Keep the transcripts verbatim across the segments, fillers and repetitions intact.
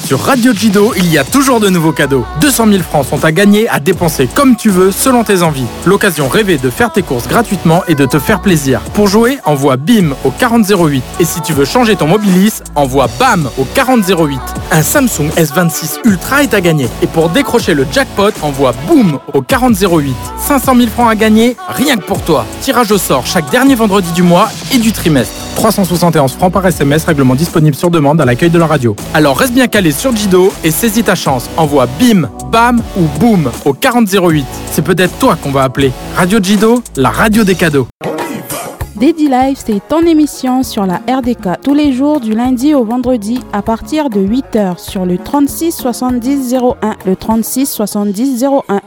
Sur Radio Jido, il y a toujours de nouveaux cadeaux. deux cent mille francs sont à gagner, à dépenser comme tu veux, selon tes envies. L'occasion rêvée de faire tes courses gratuitement et de te faire plaisir. Pour jouer, envoie BIM au quarante zéro huit. Et si tu veux changer ton Mobilis, envoie BAM au quarante zéro huit. Un Samsung S vingt-six Ultra est à gagner. Et pour décrocher le jackpot, envoie BOOM au quarante zéro huit. cinq cent mille francs à gagner, rien que pour toi. Tirage au sort chaque dernier vendredi du mois et du trimestre. trois cent soixante et onze francs par S M S, règlement disponible sur demande à l'accueil de la radio. Alors reste bien calé sur Jido et saisis ta chance. Envoie BIM, BAM ou BOOM au quarante zéro huit. C'est peut-être toi qu'on va appeler. Radio Jido, la radio des cadeaux. Daddy Live, c'est ton émission sur la R D K tous les jours du lundi au vendredi à partir de huit heures sur le trente-six soixante-dix zéro un. Le trente-six soixante-dix zéro un.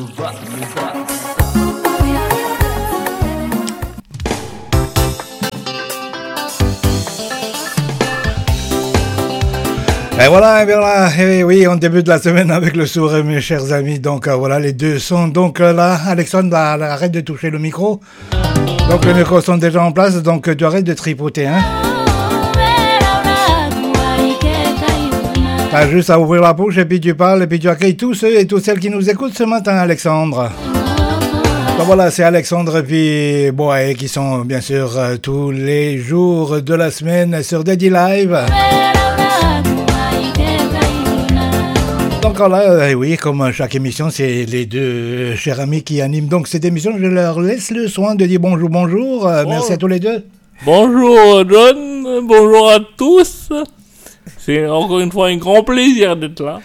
Et voilà, et bien là, et oui, on débute la semaine avec le sourire, mes chers amis. Donc euh, voilà, les deux sont donc euh, là. Alexandre, là, arrête de toucher le micro. Donc les micros sont déjà en place, donc euh, tu arrêtes de tripoter, hein. T'as juste à ouvrir la bouche et puis tu parles et puis tu accueilles tous ceux et toutes celles qui nous écoutent ce matin, Alexandre. Donc voilà, c'est Alexandre et puis bon, et qui sont bien sûr euh, tous les jours de la semaine sur Daddy Live. Donc là, euh, oui, comme chaque émission, c'est les deux euh, chers amis qui animent donc cette émission. Je leur laisse le soin de dire bonjour, bonjour. Euh, bon. Merci à tous les deux. Bonjour John, bonjour à tous. C'est encore une fois un grand plaisir d'être là.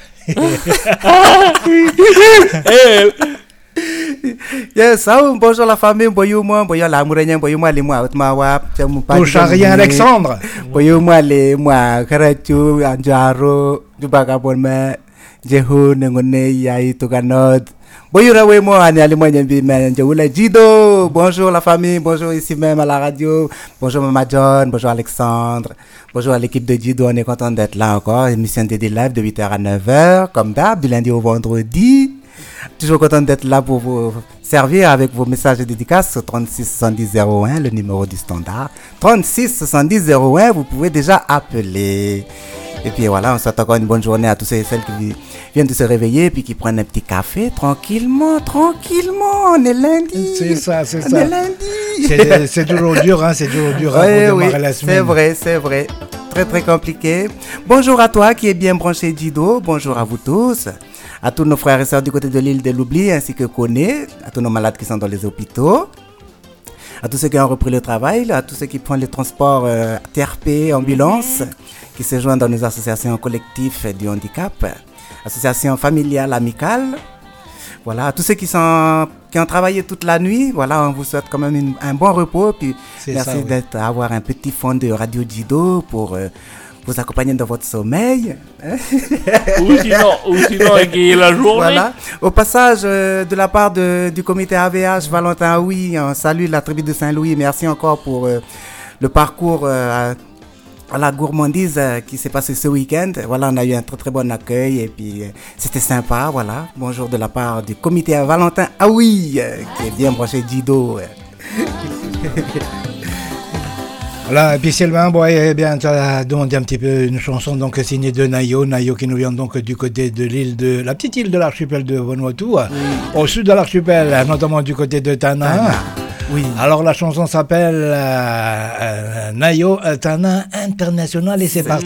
hey. Yes, oh, bonjour la famille, bonjour moi, bonjour la mourenne, bonjour moi les moi, ma wap, bonjour rien Alexandre. Bonjour moi les moi, Karachu, Anjaro, du bagabonme. Jehu nengone yai tukanod. Bonjour à moi, Anne Ali Moyen Jido. Bonjour la famille, bonjour ici même à la radio. Bonjour Maman John, bonjour Alexandre. Bonjour à l'équipe de Jido, on est content d'être là encore. Émission Daddy Live de huit heures à neuf heures, comme d'hab, du lundi au vendredi. Toujours content d'être là pour vous servir avec vos messages de dédicaces au trente-six soixante-dix zéro un, le numéro du standard. trente-six soixante-dix zéro un, vous pouvez déjà appeler. Et puis voilà, on souhaite encore une bonne journée à tous ceux et celles qui viennent de se réveiller et puis qui prennent un petit café tranquillement, tranquillement. On est lundi. C'est ça, c'est on ça. On est lundi. C'est, c'est toujours dur, hein, c'est toujours dur hein, ouais, pour démarrer oui, la semaine. C'est vrai, c'est vrai. Très, très compliqué. Bonjour à toi qui est bien branché Jido. Bonjour à vous tous. À tous nos frères et sœurs du côté de l'île de l'Oubli ainsi que Koné. À tous nos malades qui sont dans les hôpitaux. À tous ceux qui ont repris le travail, à tous ceux qui prennent les transports euh, T R P, ambulance, qui se joignent dans nos associations collectives du handicap, associations familiales, amicales. Voilà, à tous ceux qui, sont, qui ont travaillé toute la nuit, voilà, on vous souhaite quand même une, un bon repos. Puis c'est merci ça, oui. d'être, avoir un petit fond de Radio Jido pour euh, vous accompagner dans votre sommeil. ou sinon, ou sinon égayer la journée. Voilà. Au passage, euh, de la part de, du comité A V H, Valentin Oui, on salue la tribu de Saint-Louis. Merci encore pour euh, le parcours euh, à la gourmandise euh, qui s'est passé ce week-end. Voilà, on a eu un très très bon accueil et puis euh, c'était sympa. Voilà. Bonjour de la part du comité à Valentin Aoui, euh, qui est bien branché Jido. Voilà, et puis Sylvain, bon, eh bien, tu as demandé un petit peu une chanson donc signée de Nayo, Nayo qui nous vient donc du côté de l'île de la petite île de l'archipel de Vanuatu, oui. Au sud de l'archipel, notamment du côté de Tana. Tana. Oui. Alors la chanson s'appelle euh, euh, Nayo Tana International et c'est, c'est parti.